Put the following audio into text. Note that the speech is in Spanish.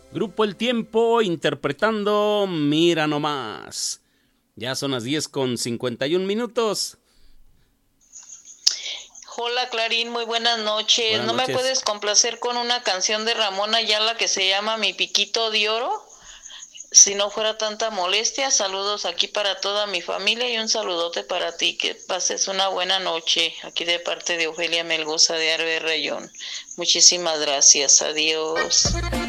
Grupo El Tiempo interpretando Mira Nomás. Ya son las 10:51. Hola Clarín, muy buenas noches. Buenas ¿No me noches. puedes complacer con una canción de Ramón Ayala que se llama Mi Piquito de Oro? Si no fuera tanta molestia, saludos aquí para toda mi familia y un saludote para ti. Que pases una buena noche aquí de parte de Ofelia Melgoza de Arbe Rayón. Muchísimas gracias. Adiós.